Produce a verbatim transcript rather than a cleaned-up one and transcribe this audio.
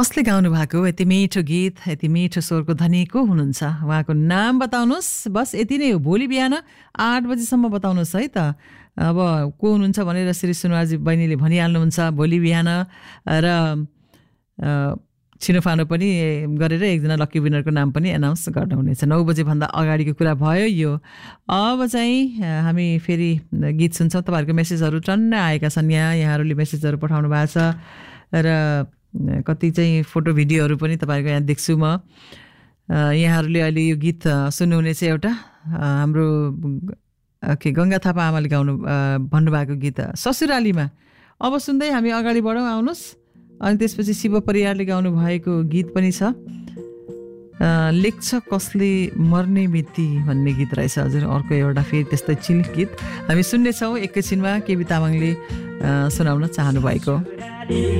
कसले गाउनु भएको यति मिठो गीत, यति मिठो स्वरको धनी को हुनुहुन्छ? उहाँको नाम बताउनुहोस्। बस यति नै हो। भोलि बिहान आठ बजीसम्म बताउनुहोस् है त। अब को हुनुहुन्छ भनेर श्री सुनवारजी बहिनीले भनिहाल्नुहुन्छ भोलि बिहान। र छिनोफानो पनि गरेर एकजना लकी विनरको नाम पनि एनाउन्स गर्नुहुनेछ। नौ बजेभन्दा अगाडिको कुरा भयो यो। अब चाहिँ हामी फेरि गीत सुन्छौँ। तपाईँहरूको मेसेजहरू टन्न आएका छन् यहाँ। यहाँहरूले मेसेजहरू पठाउनु भएको छ र कति चाहिँ फोटो भिडियोहरू पनि तपाईँहरूको यहाँ देख्छु म। यहाँहरूले अहिले यो गीत सुन्नुहुनेछ एउटा हाम्रो के गङ्गा थापा आमाले गाउनु भन्नुभएको गीत ससुरालीमा। अब सुन्दै हामी अगाडि बढौँ, आउनुहोस्। अनि त्यसपछि शिव परियारले गाउनु भएको गीत पनि छ, लेख्छ कसले मर्ने मिति भन्ने गीत रहेछ हजुर। अर्को एउटा फेरि त्यस्तै चिल गीत हामी सुन्नेछौँ एकैछिनमा। केबी तामाङले सुनाउन चाहनु भएको।